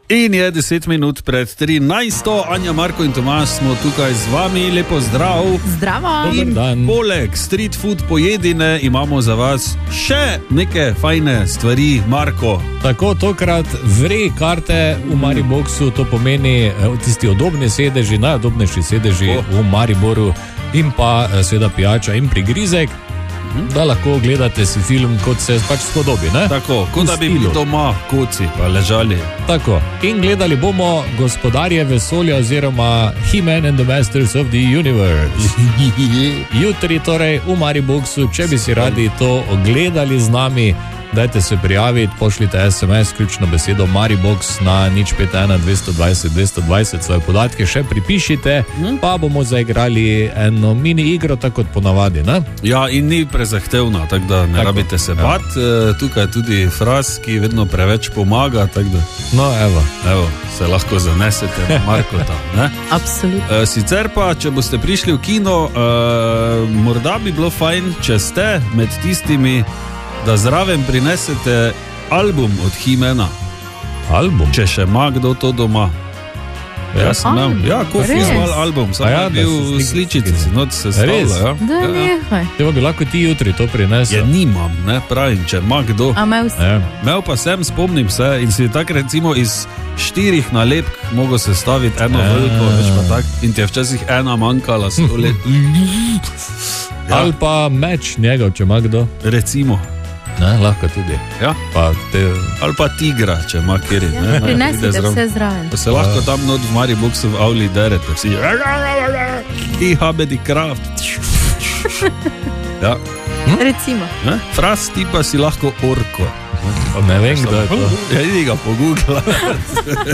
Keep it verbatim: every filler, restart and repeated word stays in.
In je deset minut pred trinajsto, Anja, Marko in Tomaž smo tukaj z vami, lepo zdrav. Zdravo. In poleg street food pojedine imamo za vas še neke fajne stvari, Marko. Tako, tokrat vre karte v Mariboxu, to pomeni tisti udobni sedeži, najudobnejši sedeži oh. v Mariboru in pa seveda pijača in prigrizek. Da lahko gledate si film, kot se pač spodobi, ne? Tako, kot da bi bili doma koci, pa ležali. Tako, in gledali bomo Gospodarje vesolja oziroma He-Man and the Masters of the Universe. Jutri torej v Mariboxu, če bi si radi to ogledali z nami, dajte se prijaviti, pošljite es em es, ključno besedo Maribox na nič pet ena dvesto dvajset dvesto dvajset, svoje podatke še pripišite, pa bomo zaigrali eno mini igro, tako kot ponavadi, ne? Ja, in ni prezahtevna, tako da ne tako, rabite se ja. bat, tukaj tudi fraz, ki vedno preveč pomaga, tako da... No, evo. Evo, se lahko zanesete na Markota, ne? Absolutno. Sicer pa, če boste prišli v kino, uh, morda bi bilo fajn, če ste med tistimi, da zraven prinesete album od He-Mana. Album? Če še ima kdo to doma. Ja, sem imel. Ja, Coffee is Mal album. Sam ja, je bil v sličici, not se stavlja. Ja. Da, ja, nehaj. Te bi lahko ti jutri to prinesel. Ja, nimam, ne, pravim, če ima kdo. A imel si? Ja. Imel pa sem, spomnim se, in si tak recimo iz štirih nalepk mogo se staviti eno ja. veliko, več pa tak, in ti je včasih ena manjkala sto let. Ja. Ali pa meč njegov, če ima kdo. Recimo. Ne, lahko tudi. Ja. Pa te... Ali pa tigra, če ima kjeri. Ja, prinesite vse zraven. Pa se lahko tam not v Mariboxu v avli derete. Vsi I habe die Kraft. Ja. Hm? Recimo. Ne? Fras ti pa si lahko orko. Ne vem, kdo je to. Ja, idi ga pogugla.